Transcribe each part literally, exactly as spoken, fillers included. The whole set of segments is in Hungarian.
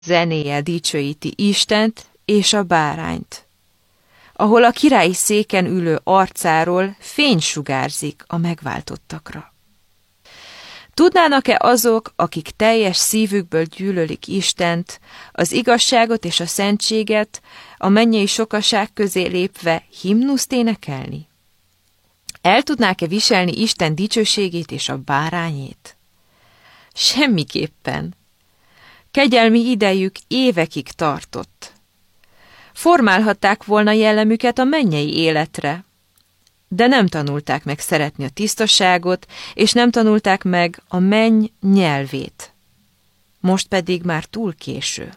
zenéje dicsőíti Istent és a bárányt, ahol a királyi széken ülő arcáról fény sugárzik a megváltottakra. Tudnának-e azok, akik teljes szívükből gyűlölik Istent, az igazságot és a szentséget, a mennyei sokaság közé lépve himnuszt énekelni? El tudnák-e viselni Isten dicsőségét és a bárányét? Semmiképpen. Kegyelmi idejük évekig tartott. Formálhatták volna jellemüket a mennyei életre, de nem tanulták meg szeretni a tisztaságot, és nem tanulták meg a menny nyelvét. Most pedig már túl késő.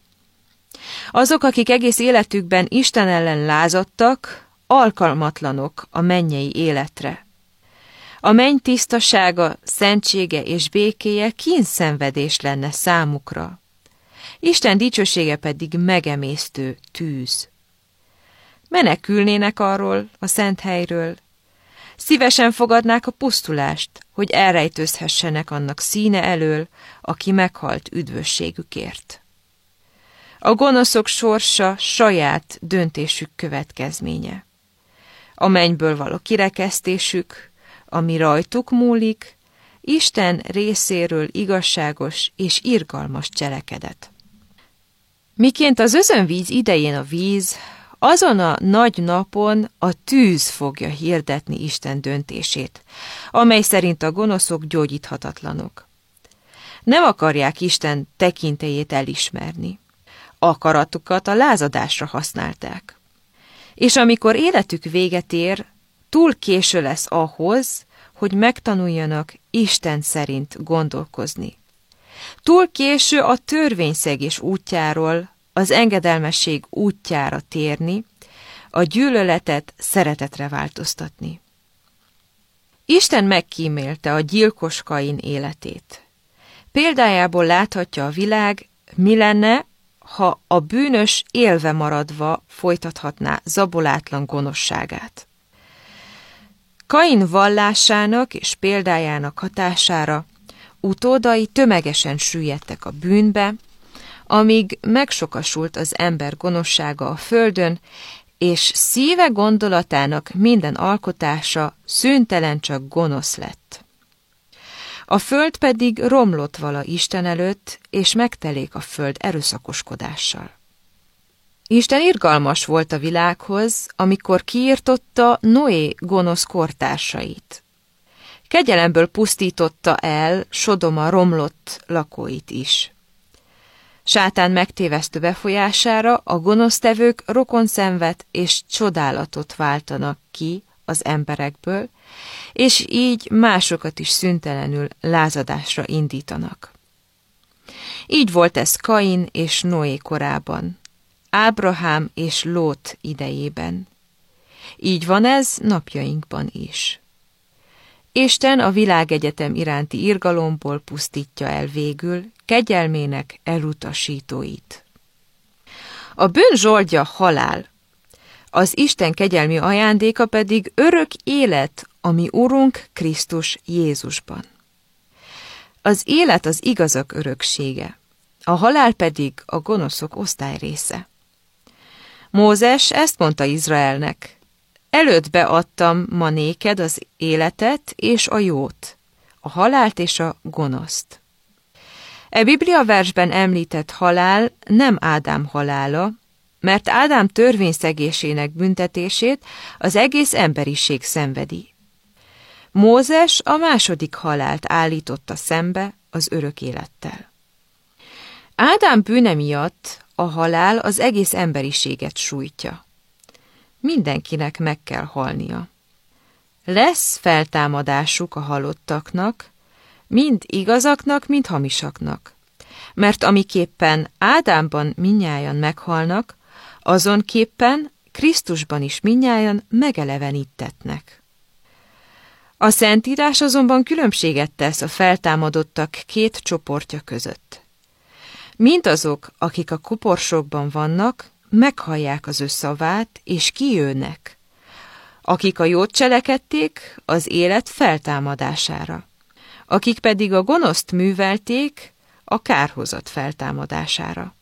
Azok, akik egész életükben Isten ellen lázadtak, alkalmatlanok a mennyei életre. A menny tisztasága, szentsége és békéje kínszenvedés lenne számukra. Isten dicsősége pedig megemésztő tűz. Menekülnének arról a szent helyről. Szívesen fogadnák a pusztulást, hogy elrejtőzhessenek annak színe elől, aki meghalt üdvösségükért. A gonoszok sorsa saját döntésük következménye. A mennyből való kirekesztésük, ami rajtuk múlik, Isten részéről igazságos és irgalmas cselekedet. Miként az özönvíz idején a víz, azon a nagy napon a tűz fogja hirdetni Isten döntését, amely szerint a gonoszok gyógyíthatatlanok. Nem akarják Isten tekintélyét elismerni. Akaratukat a lázadásra használták. És amikor életük véget ér, túl késő lesz ahhoz, hogy megtanuljanak Isten szerint gondolkozni. Túl késő a törvényszegés útjáról, az engedelmesség útjára térni, a gyűlöletet szeretetre változtatni. Isten megkímélte a gyilkos Kain életét. Példájából láthatja a világ, mi lenne, ha a bűnös élve maradva folytathatná zabolátlan gonoszságát. Kain vallásának és példájának hatására utódai tömegesen süllyedtek a bűnbe, amíg megsokasult az ember gonoszsága a földön, és szíve gondolatának minden alkotása szüntelen csak gonosz lett. A föld pedig romlott vala Isten előtt, és megtelik a föld erőszakoskodással. Isten irgalmas volt a világhoz, amikor kiirtotta Noé gonosz kortársait. Kegyelemből pusztította el Sodoma romlott lakóit is. Sátán megtévesztő befolyására a gonosztevők rokonszenvet és csodálatot váltanak ki az emberekből, és így másokat is szüntelenül lázadásra indítanak. Így volt ez Kain és Noé korában, Ábrahám és Lót idejében. Így van ez napjainkban is. Isten a világegyetem iránti irgalomból pusztítja el végül kegyelmének elutasítóit. A bűn zsoldja halál, az Isten kegyelmi ajándéka pedig örök élet, ami Urunk Krisztus Jézusban. Az élet az igazak öröksége, a halál pedig a gonoszok osztályrésze. Mózes ezt mondta Izraelnek: előttbe adtam ma néked az életet és a jót, a halált és a gonoszt. E bibliaversben említett halál nem Ádám halála, mert Ádám törvényszegésének büntetését az egész emberiség szenvedi. Mózes a második halált állította szembe az örök élettel. Ádám bűne miatt a halál az egész emberiséget sújtja. Mindenkinek meg kell halnia. Lesz feltámadásuk a halottaknak, mind igazaknak, mind hamisaknak. Mert amiképpen Ádámban mindnyájan meghalnak, azonképpen Krisztusban is mindnyájan megeleveníttetnek. A Szentírás azonban különbséget tesz a feltámadottak két csoportja között. Mindazok, akik a koporsókban vannak, meghallják az ő szavát, és kijönnek. Akik a jót cselekedték, az élet feltámadására. Akik pedig a gonoszt művelték, a kárhozat feltámadására.